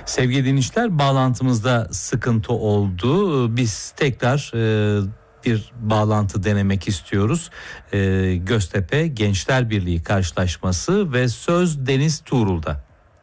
Sevgili dinleyiciler, bağlantımızda sıkıntı oldu. Biz tekrar bir bağlantı denemek istiyoruz. Göztepe Gençler Birliği karşılaşması ve söz Deniz Tuğrul'da.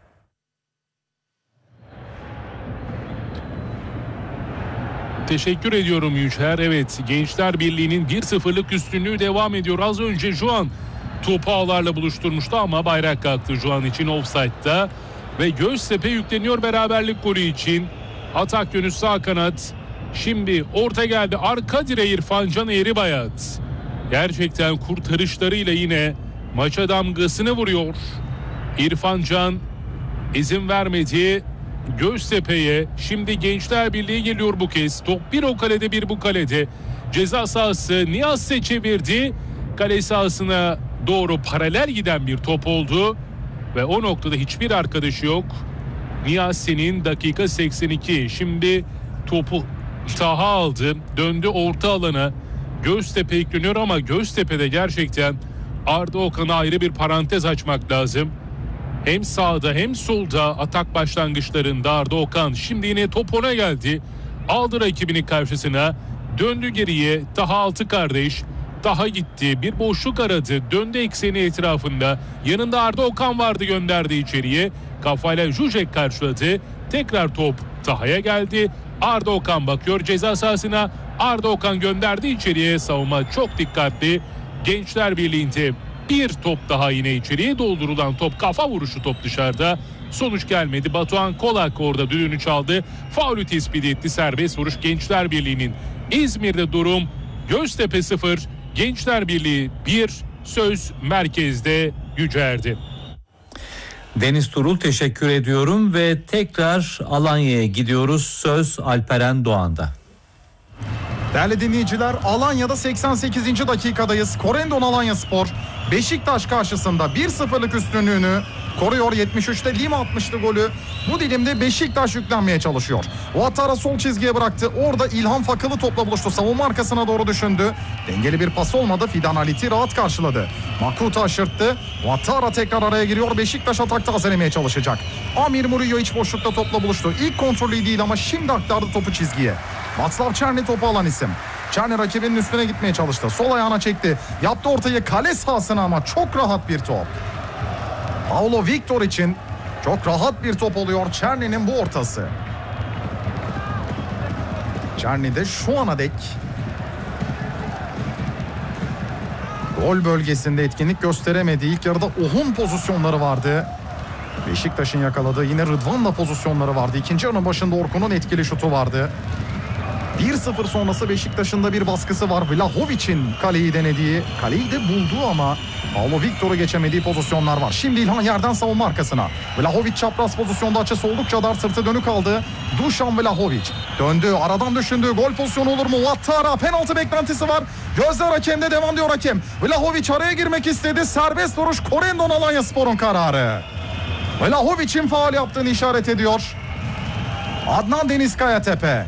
Teşekkür ediyorum Yücel. Evet, Gençler Birliği'nin 1-0'lık üstünlüğü devam ediyor. Az önce Juan topu ağlarla buluşturmuştu ama bayrak kalktı Juan için offside'da. Ve Göztepe yükleniyor beraberlik golü için. Atak yönü sağ kanat. Şimdi orta geldi. Arka direğe İrfan Can Eğribayat. Gerçekten kurtarışlarıyla yine maça damgasını vuruyor. İrfan Can izin vermedi Göztepe'ye. Şimdi Gençler Birliği geliyor bu kez. Top bir o kalede bir bu kalede. Ceza sahası Niyasse çevirdi. Kale sahasına doğru paralel giden bir top oldu. Ve o noktada hiçbir arkadaşı yok. Niyasse'nin dakika 82. Şimdi topu Taha aldı. Döndü orta alana. Göztepe yükleniyor ama Göztepe'de gerçekten Arda Okan'a ayrı bir parantez açmak lazım. Hem sağda hem solda atak başlangıçlarında Arda Okan. Şimdi yine top ona geldi. Aldı rakibini karşısına. Döndü geriye. Taha altı kardeş. Taha gitti. Bir boşluk aradı. Döndü ekseni etrafında. Yanında Arda Okan vardı, gönderdi içeriye. Kafayla Zuzek karşıladı. Tekrar top Taha'ya geldi. Arda Okan bakıyor ceza sahasına. Arda Okan gönderdi içeriye. Savunma çok dikkatli. Gençler Birliği'nde bir top daha yine içeriye doldurulan top, kafa vuruşu, top dışarıda. Sonuç gelmedi. Batuhan Kolak orada düdüğünü çaldı. Faulü tespit etti. Serbest vuruş Gençler Birliği'nin. İzmir'de durum Göztepe 0, Gençler Birliği 1. Söz merkezde Yücer'di. Deniz Tuğrul, teşekkür ediyorum ve tekrar Alanya'ya gidiyoruz. Söz Alperen Doğan'da. Değerli dinleyiciler, Alanya'da 88. dakikadayız. Korendon Alanyaspor Beşiktaş karşısında 1-0'lık üstünlüğünü koruyor. 73'te Lima atmıştı golü. Bu dilimde Beşiktaş yüklenmeye çalışıyor. Ouattara sol çizgiye bıraktı. Orada İlhan Fakılı topla buluştu. Savunma arkasına doğru düşündü. Dengeli bir pas olmadı. Fidan Halit'i rahat karşıladı. Makuta aşırttı. Ouattara tekrar araya giriyor. Beşiktaş atakta tazelemeye çalışacak. Amir Murillo iç boşlukta topla buluştu. İlk kontrolü değil ama şimdi aktardı topu çizgiye. Václav Černý topu alan isim. Černý rakibinin üstüne gitmeye çalıştı. Sol ayağına çekti. Yaptı ortayı kale sahasına ama çok rahat bir top. Paulo Victor için çok rahat bir top oluyor Černy'nin bu ortası. Černý de şu ana dek gol bölgesinde etkinlik gösteremedi. İlk yarıda Ohun pozisyonları vardı. Beşiktaş'ın yakaladığı yine Rıdvan'la pozisyonları vardı. İkinci yarının başında Orkun'un etkili şutu vardı. 1-0 sonrası Beşiktaş'ın da bir baskısı var. Vlahovic'in kaleyi denediği, kaleyi de bulduğu ama Paulo Victor'u geçemediği pozisyonlar var. Şimdi İlhan yerden savunma arkasına. Vlahovic çapraz pozisyonda, açısı oldukça dar, sırtı dönük aldı. Dušan Vlahovic döndü, aradan düşündü. Gol pozisyonu olur mu? Ouattara penaltı beklentisi var. Gözler hakemde, devam diyor hakem. Vlahovic araya girmek istedi. Serbest vuruş Korendon Alanyaspor'un kararı. Vlahovic'in faul yaptığını işaret ediyor Adnan Deniz Kayatepe.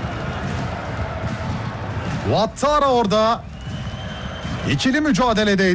Ouattara orada ikili mücadeledeydi.